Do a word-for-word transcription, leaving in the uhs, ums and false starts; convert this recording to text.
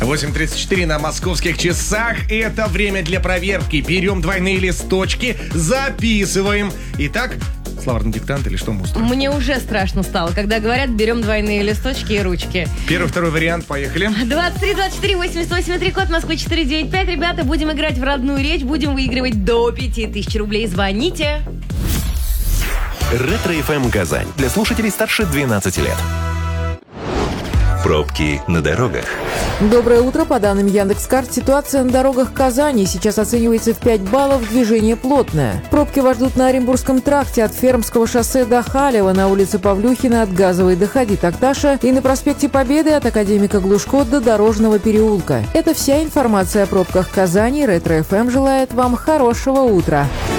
восемь тридцать четыре на московских часах. Это время для проверки. Берем двойные листочки, записываем. Итак, словарный диктант или что, Мустер? Мне уже страшно стало, когда говорят, берем двойные листочки и ручки. Первый, второй вариант, поехали. двадцать три двадцать четыре восемьдесят восемь три, код Москвы четыре девять пять. Ребята, будем играть в родную речь, будем выигрывать до пяти тысяч рублей. Звоните. Ретро-эф эм Казань. Для слушателей старше двенадцати лет. Пробки на дорогах. Доброе утро. По данным Яндекс.Карт, ситуация на дорогах Казани сейчас оценивается в пять баллов, движение плотное. Пробки вас ждут на Оренбургском тракте от Фермского шоссе до Халева, на улице Павлюхина от Газовой до Хади-Такташа и на проспекте Победы от Академика Глушко до Дорожного переулка. Это вся информация о пробках Казани. Ретро-эф эм желает вам хорошего утра.